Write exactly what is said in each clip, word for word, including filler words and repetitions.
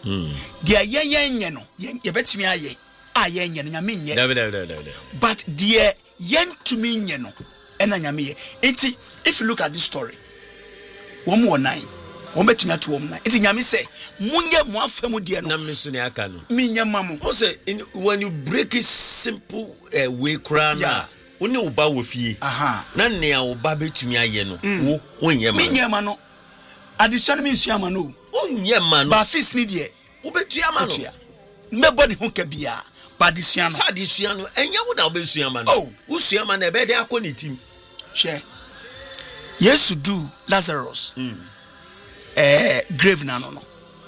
Dia yen yen yen no ye betimi aye a yen yen nyame nye. But dia yen to me nye no ena nyame ye. Enti if you look at this story, one more nine, one betimi ato one nine. Enti nyame say munye mo afemu dia no. Na mesu ne aka no. Minya mamu. O say when you break it simple uh, way crown. Yeah. Woni oba wo fie. Aha. Na nea oba betumi aye no. Wo wonye ma. Minya ma no. Addition me nsu ama no. Wonye ma no. Ba fis ni de. Wo betu ama no. Mebo ne ho ka bia. Ba addition no. Sa addition no. Enya wo na wo besu ama no. Oh, wo su ama na ebe de akoni tim. Share. Yes to do Lazarus. Mm. Eh grave na no no.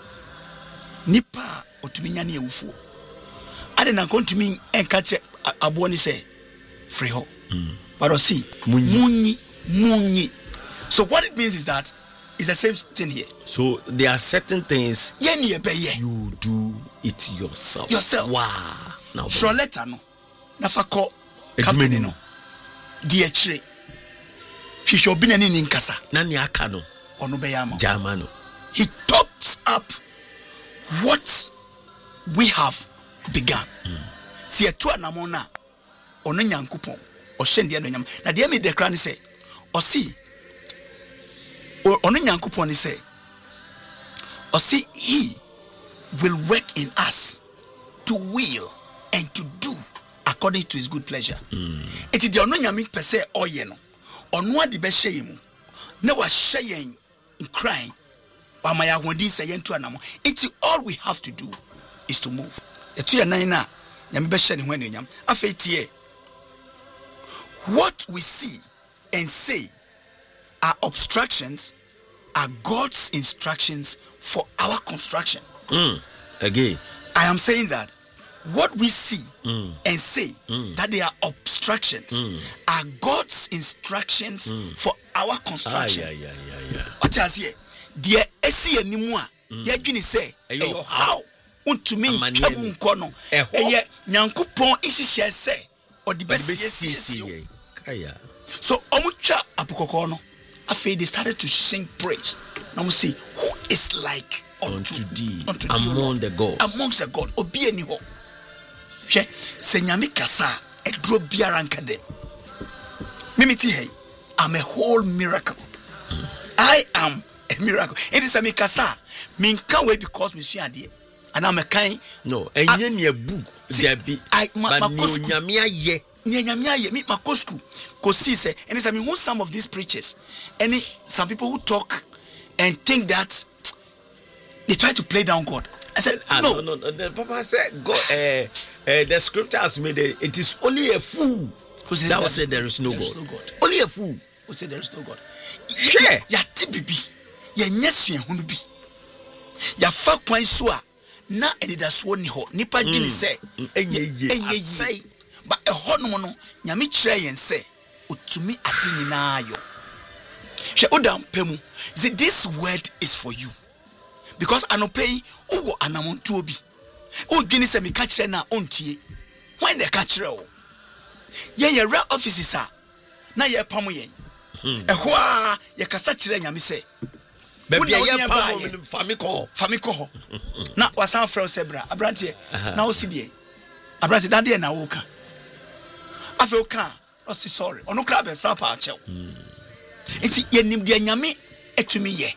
Nipa otumi nya na ewufuo. Ade na kontumi enka che abo ni say free ho. Mm. But I see munyi munyi. So what it means is that it's the same thing here. So there are certain things yeah, you do it yourself. Yourself. Wow. Now Shroleta no. Nafako company no. Dear Chre. Fisho bina ni nkasa. Nani aka no. Ono be yama. Jama no. He tops up what we have begun. Mm. Si etu anamona ono nyankopon o hye no nyam. Na de me dekra ni say o si ono nyankopon ni say o si he will work in us to will and to do according to his good pleasure. Mm. It is the ono nyame pese oye no. Ono ade be hye mu. Na wa hye yen in crying. Ba my ahodi say yen to anamo. It is all we have to do is to move. Etu ya nan na nyame be hye ne ho anunyam. Afei tie. What we see and say are obstructions are God's instructions for our construction. Mm. Again, I am saying that what we see mm. and say mm. that they are obstructions mm. are God's instructions mm. for our construction. Ah, yeah, yeah, yeah, yeah. What is here? Dear esi enimu a ye dwini say eyo how untumi ntwamu nko no eye nyankopon ihihye say odibesi kaya. So omutwa apokoko no afei they started to sing praise. Now we see who is like unto, unto thee unto among the gods. Amongst the god obi eni ho. Hwe se nyame kasa edro biara nka dem. Mimiti hey, I'm a whole miracle. Mm. I am a miracle. It is a mikasa. Min can wait because me sua de. And I'm a kind. No, enye ne book there be. I ma nyame aye. Nyame aye me makosku. Kosi say and it's I mean who some of these preachers and some people who talk and think that they try to play down God. I said ah, no. no, no, no. Papa said God uh, uh, the scriptures made it, it is only a fool who says that will say there is no God. no God. Only a fool who say there is no God. Yeah. Ya tibibi. Ya nyesue hunu bi. Ya fa kwan so a na edidaso ni ho. Nipa dwini say enye ye. Enye ye. Ba eho no no nyame kire yen say otumi ade nyina ayo. Hwe odam pemu. See this word is for you. Because anopei owo anamontu obi. O dwini say me ka kire na ontie. When they ka kire o. Ye ye re offices a na ye pam yen. Ehwo a ye kasa kire nyame say baby ye pam famiko famiko na wasan frɛ sebra abrante na o sidie abrante dade na wo ka afi o ka o si sorry onu kra be sa pa achew enti ye nim de nyame etumi ye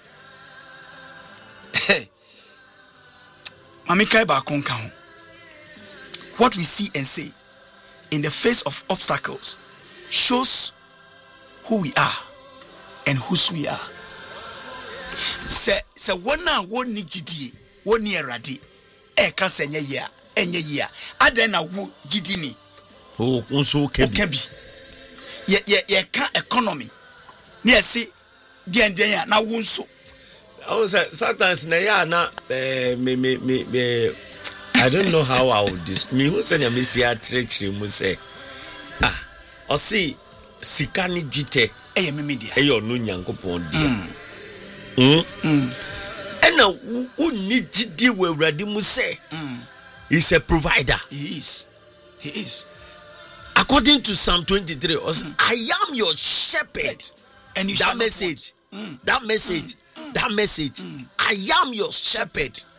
mami kai ba konka ho. What we see and say in the face of obstacles shows who we are and whose we are. Se se wona woni gidie woni erade e ka senye ya enye ya adan na wo gidini o nso kebi ye ye ye ka economy na ese den den ya na wo nso I say sometimes na ya na me me me I don't know how I would describe me who say me see a treachery mu say ah o see sika ni gite e ye me media e yo no nyankopon dia Mm. Mm. And now who need to deal with Radimu say mm. He's a provider. He is. He is. According to Psalm twenty-three, mm. I am your shepherd. And you that message, mm. that message, mm. that message, mm. I am your shepherd.